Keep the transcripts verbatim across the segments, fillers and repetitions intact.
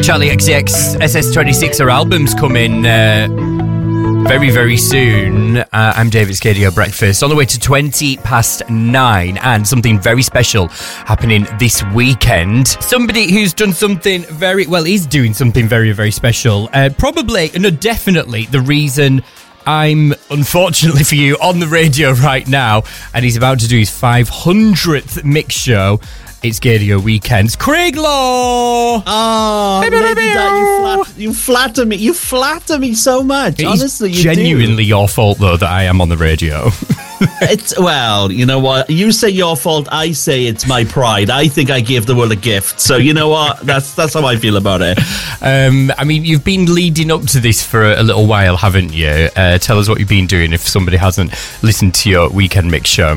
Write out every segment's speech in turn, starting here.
Charlie X C X, S S twenty-six, her album's coming uh, very, very soon. Uh, I'm David Scadio Breakfast. On the way to twenty past nine, and something very special happening this weekend. Somebody who's done something very, well, is doing something very, very special. Uh, probably, no, definitely the reason I'm, unfortunately for you, on the radio right now, and he's about to do his five hundredth mix show. It's Gadio Weekends. Craig Law! Oh, maybe that you, flatter, you flatter me. You flatter me so much. It's Honestly, you genuinely do. your fault, though, that I am on the radio. It's, well, you know what? You say your fault, I say it's my pride. I think I gave the world a gift. So you know what? That's that's how I feel about it. Um, I mean, you've been leading up to this for a little while, haven't you? Uh, tell us what you've been doing if somebody hasn't listened to your weekend mix show.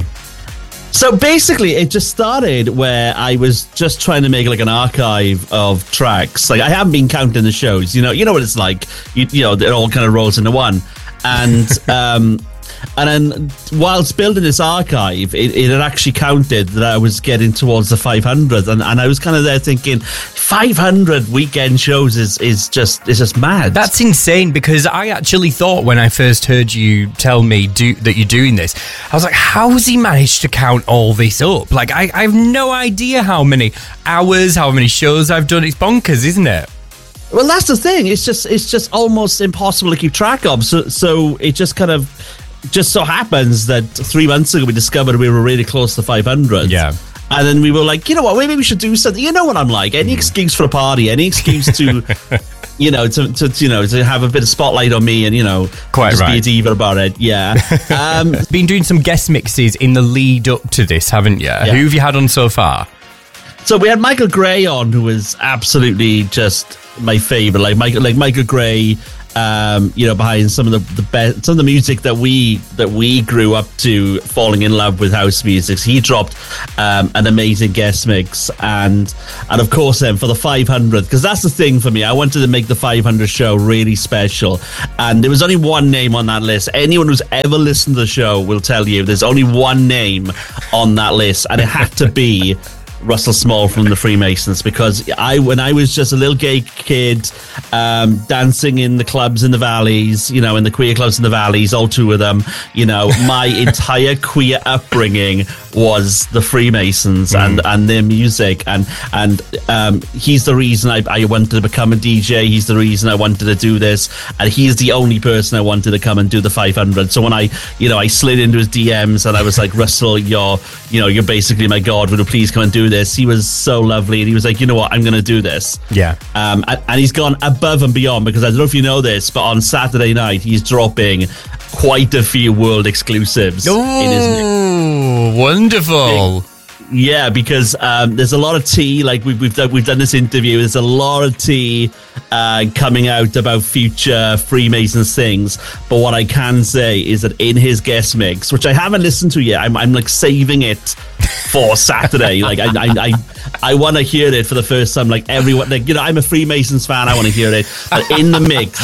So basically, it just started where I was just trying to make like an archive of tracks. Like I haven't been counting the shows. You know, you know what it's like. You, you know, it all kind of rolls into one. And um, and then whilst building this archive, it, it had actually counted that I was getting towards the five hundred, and, and I was kind of there thinking, five hundred weekend shows is is just is just mad. That's insane, because I actually thought when I first heard you tell me do, that you're doing this, I was like, how has he managed to count all this up? Like, I, I have no idea how many hours, how many shows I've done. It's bonkers, isn't it? Well, that's the thing. It's just it's just almost impossible to keep track of. So so it just kind of just so happens that three months ago we discovered we were really close to five hundred. Yeah. And then we were like, you know what, maybe we should do something. You know what I'm like. Any excuse for a party, any excuse to, you know, to, to you know, to have a bit of spotlight on me and, you know, Quite just right. be a diva about it. Yeah. Um, Been doing some guest mixes in the lead up to this, haven't you? Yeah. Who have you had on so far? so we had Michael Gray on, who was absolutely just my favorite. Like Michael, like Michael Gray, um, you know, behind some of the, the best, some of the music that we that we grew up to, falling in love with house music. He dropped um, an amazing guest mix, and and of course then for the five hundred, because that's the thing for me. I wanted to make the five hundred show really special, and there was only one name on that list. Anyone who's ever listened to the show will tell you there's only one name on that list, and it had to be Russell Small from the Freemasons, because I, when I was just a little gay kid, um, dancing in the clubs in the valleys, you know, in the queer clubs in the valleys, all two of them, you know, my entire queer upbringing was the Freemasons mm. and, and their music, and and um, he's the reason I, I wanted to become a D J. He's the reason I wanted to do this, and he's the only person I wanted to come and do the five hundred. So when I, you know, I slid into his D Ms and I was like, Russell, you're, you know, you're basically my god. Would you please come and do this? He was so lovely, and he was like, you know what, I'm going to do this. Yeah. Um, and, and he's gone above and beyond, because I don't know if you know this, but on Saturday night he's dropping quite a few world exclusives. Oh, in his mix. Wonderful. Big, yeah, because um, there's a lot of tea. Like we've we've done, we've done this interview. There's a lot of tea uh, coming out about future Freemasons things. But what I can say is that in his guest mix, which I haven't listened to yet, I'm I'm like saving it for Saturday. Like I I I, I want to hear it for the first time. Like everyone, like, you know, I'm a Freemasons fan. I want to hear it. But in the mix,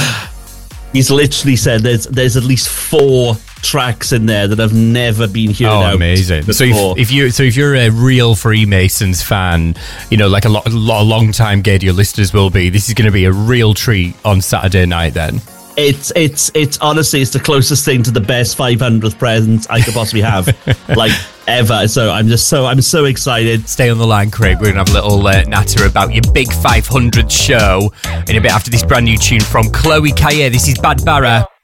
he's literally said there's there's at least four tracks in there that have never been heard oh, out. Amazing! Before. So if, if you so if you're a real Freemasons fan, you know, like a lot, a lot of long-time Gadio listeners will be, this is going to be a real treat on Saturday night. Then it's it's it's honestly it's the closest thing to the best five hundredth present I could possibly have, like ever. So I'm just so I'm so excited. Stay on the line, Craig. We're gonna have a little uh, natter about your big five hundred show in a bit after this brand new tune from Chloe Kaye. This is Bad Barra.